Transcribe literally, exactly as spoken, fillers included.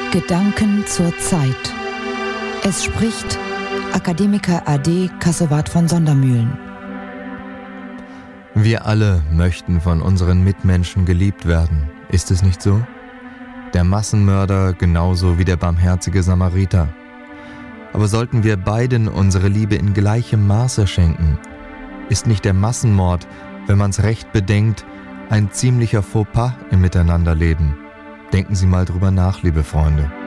Gedanken zur Zeit. Es spricht Akademiker A D Kassowat von Sondermühlen. Wir alle möchten von unseren Mitmenschen geliebt werden. Ist es nicht so? Der Massenmörder genauso wie der barmherzige Samariter. Aber sollten wir beiden unsere Liebe in gleichem Maße schenken? Ist nicht der Massenmord, wenn man's recht bedenkt, ein ziemlicher Fauxpas im Miteinanderleben? Denken Sie mal drüber nach, liebe Freunde.